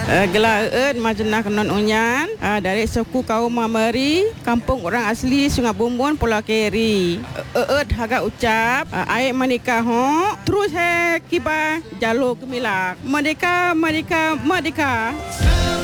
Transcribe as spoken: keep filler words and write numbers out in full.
Uh, gelar eut Majenah Kenon Unyan uh, dari suku kaum Mameri, kampung orang asli Sungai Bumbun, Pulau Keri. Eut agak ucap uh, air menikah ho terus he kiba jalur kemilak. Merdeka, merdeka, merdeka.